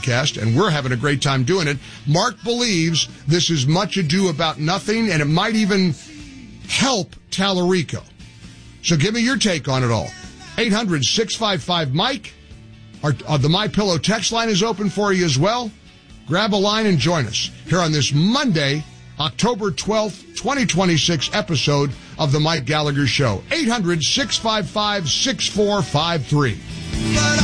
podcast, and we're having a great time doing it. Mark believes this is much ado about nothing, and it might even help Tallarico. So give me your take on it all. 800-655-MIKE. The MyPillow text line is open for you as well. Grab a line and join us here on this Monday, October 12th, 2026 episode of The Mike Gallagher Show. 800-655-6453.